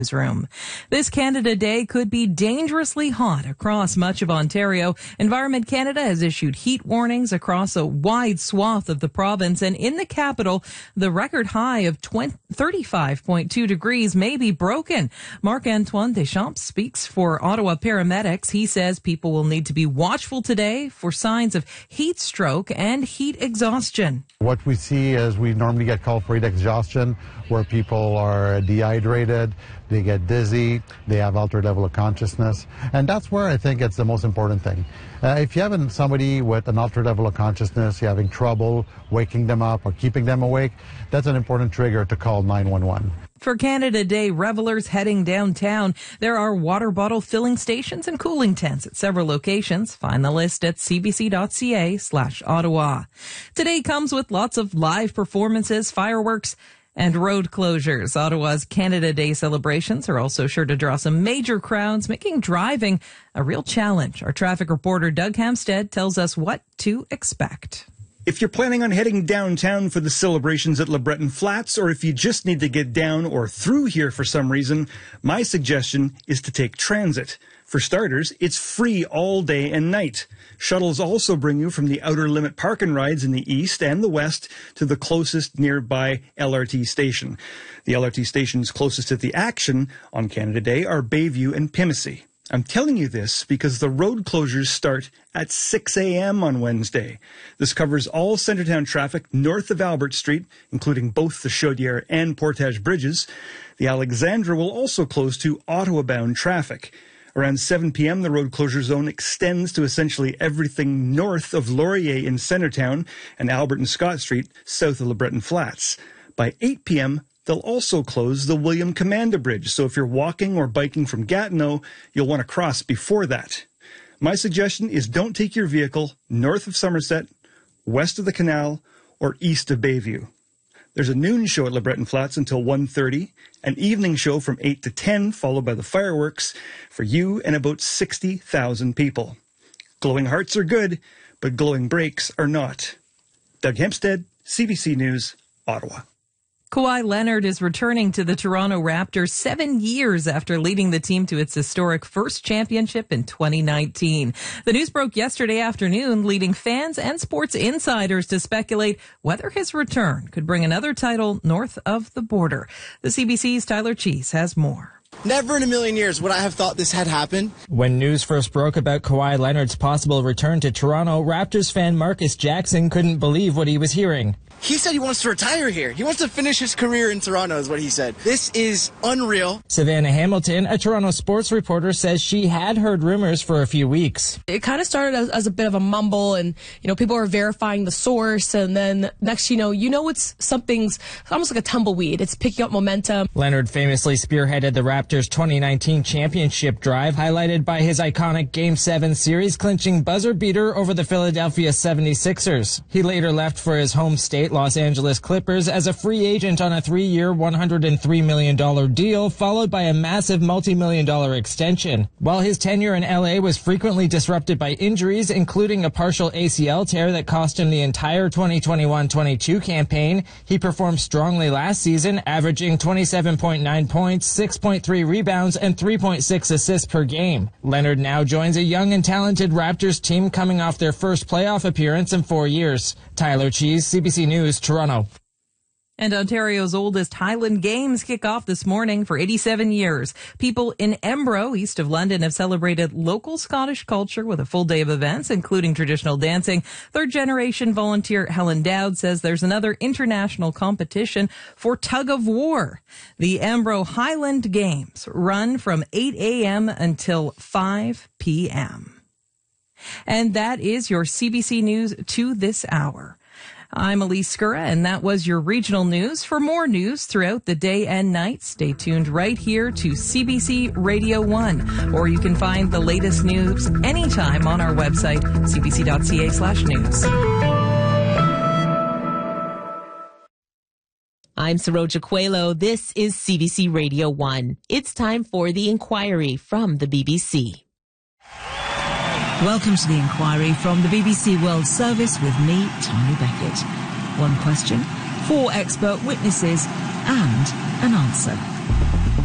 Room. This Canada Day could be dangerously hot across much of Ontario. Environment Canada has issued heat warnings across a wide swath of the province, and in the capital, the record high of 35.2 degrees may be broken. Marc-Antoine Deschamps speaks for Ottawa paramedics. He says people will need to be watchful today for signs of heat stroke and heat exhaustion. What we see is we normally get called for heat exhaustion, where people are dehydrated, they get dizzy, they have altered level of consciousness, and that's where I think it's the most important thing. If you have somebody with an altered level of consciousness, you're having trouble waking them up or keeping them awake, that's an important trigger to call 911. For Canada Day revelers heading downtown, there are water bottle filling stations and cooling tents at several locations. Find the list at cbc.ca/Ottawa. Today comes with lots of live performances, fireworks, and road closures. Ottawa's Canada Day celebrations are also sure to draw some major crowds, making driving a real challenge. Our traffic reporter Doug Hampstead tells us what to expect. If you're planning on heading downtown for the celebrations at LeBreton Flats, or if you just need to get down or through here for some reason, my suggestion is to take transit. For starters, it's free all day and night. Shuttles also bring you from the Outer Limit Park and Rides in the east and the west to the closest nearby LRT station. The LRT stations closest to the action on Canada Day are Bayview and Pimicee. I'm telling you this because the road closures start at 6 a.m. on Wednesday. This covers all Centretown traffic north of Albert Street, including both the Chaudière and Portage bridges. The Alexandra will also close to Ottawa-bound traffic. Around 7 p.m., the road closure zone extends to essentially everything north of Laurier in Centretown and Albert and Scott Street, south of LeBreton Flats. By 8 p.m., they'll also close the William Commanda Bridge, so if you're walking or biking from Gatineau, you'll want to cross before that. My suggestion is don't take your vehicle north of Somerset, west of the canal, or east of Bayview. There's a noon show at LeBreton Flats until 1:30, an evening show from 8 to 10, followed by the fireworks, for you and about 60,000 people. Glowing hearts are good, but glowing brakes are not. Doug Hempstead, CBC News, Ottawa. Kawhi Leonard is returning to the Toronto Raptors 7 years after leading the team to its historic first championship in 2019. The news broke yesterday afternoon, leading fans and sports insiders to speculate whether his return could bring another title north of the border. The CBC's Tyler Cheese has more. Never in a million years would I have thought this had happened. When news first broke about Kawhi Leonard's possible return to Toronto, Raptors fan Marcus Jackson couldn't believe what he was hearing. He said he wants to retire here. He wants to finish his career in Toronto is what he said. This is unreal. Savannah Hamilton, a Toronto sports reporter, says she had heard rumors for a few weeks. It kind of started as a bit of a mumble, and people were verifying the source, and then next it's something's almost like a tumbleweed. It's picking up momentum. Leonard famously spearheaded the Raptors' 2019 championship drive, highlighted by his iconic Game 7 series-clinching buzzer beater over the Philadelphia 76ers. He later left for his home state, Los Angeles Clippers, as a free agent on a 3-year, $103 million deal, followed by a massive multi-million-dollar extension. While his tenure in LA was frequently disrupted by injuries, including a partial ACL tear that cost him the entire 2021-22 campaign, he performed strongly last season, averaging 27.9 points, 6.3 rebounds, and 3.6 assists per game. Leonard now joins a young and talented Raptors team coming off their first playoff appearance in 4 years. Tyler Cheese, CBC News, Toronto. And Ontario's oldest Highland Games kick off this morning for 87 years. People in Embro, east of London, have celebrated local Scottish culture with a full day of events, including traditional dancing. Third-generation volunteer Helen Dowd says there's another international competition for tug of war. The Embro Highland Games run from 8 a.m. until 5 p.m. And that is your CBC News to this hour. I'm Elise Skura, and that was your regional news. For more news throughout the day and night, stay tuned right here to CBC Radio 1, or you can find the latest news anytime on our website, cbc.ca/news. I'm Saroja Coelho. This is CBC Radio 1. It's time for The Inquiry from the BBC. Welcome to The Inquiry from the BBC World Service with me, Tony Beckett. One question, 4 expert witnesses, and an answer.